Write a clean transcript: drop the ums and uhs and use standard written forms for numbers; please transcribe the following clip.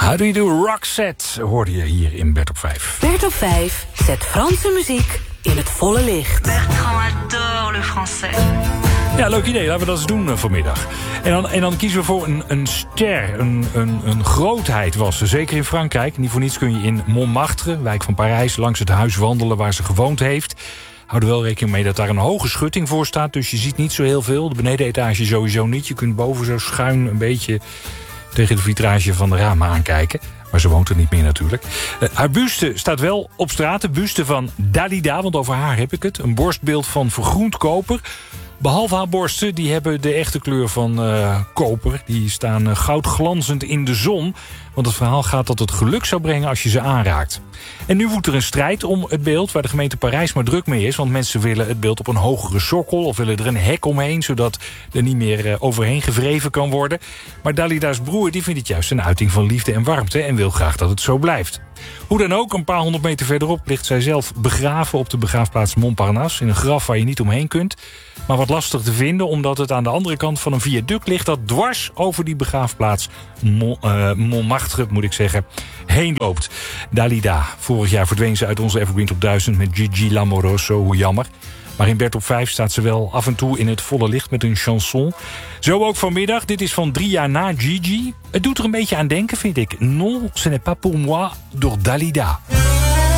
How do you do? Roxette hoorde je hier in Bert op 5. Bert op 5 zet Franse muziek in het volle licht. Bertrand adore le français. Ja, leuk idee. Laten we dat eens doen vanmiddag. En dan kiezen we voor een ster. Een grootheid was ze. Zeker in Frankrijk. Niet voor niets kun je in Montmartre, wijk van Parijs, langs het huis wandelen waar ze gewoond heeft. Houd er wel rekening mee dat daar een hoge schutting voor staat. Dus je ziet niet zo heel veel. De benedenetage sowieso niet. Je kunt boven zo schuin een beetje tegen de vitrage van de ramen aankijken. Maar ze woont er niet meer natuurlijk. Haar buste staat wel op straat. De buste van Dalida, want over haar heb ik het. Een borstbeeld van vergroend koper. Behalve haar borsten, die hebben de echte kleur van koper. Die staan goudglanzend in de zon. Want het verhaal gaat dat het geluk zou brengen als je ze aanraakt. En nu woedt er een strijd om het beeld waar de gemeente Parijs maar druk mee is. Want mensen willen het beeld op een hogere sokkel of willen er een hek omheen, zodat er niet meer overheen gewreven kan worden. Maar Dalida's broer die vindt het juist een uiting van liefde en warmte en wil graag dat het zo blijft. Hoe dan ook, een paar 100 meter verderop ligt zij zelf begraven op de begraafplaats Montparnasse, in een graf waar je niet omheen kunt. Maar wat lastig te vinden, omdat het aan de andere kant van een viaduct ligt dat dwars over die begraafplaats Montmartre, moet ik zeggen, heen loopt. Dalida. Vorig jaar verdween ze uit onze Evergreen Top 1000 met Gigi Lamoroso, hoe jammer. Maar in Bert op 5 staat ze wel af en toe in het volle licht met een chanson. Zo ook vanmiddag. Dit is van 3 jaar na Gigi. Het doet er een beetje aan denken, vind ik. Non, ce n'est pas pour moi, door Dalida.